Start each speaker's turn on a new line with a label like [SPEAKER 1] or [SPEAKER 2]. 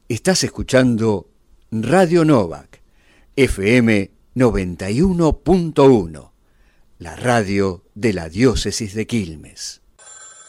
[SPEAKER 1] Estás escuchando Radio Novak, FM 91.1, la radio de la diócesis de Quilmes.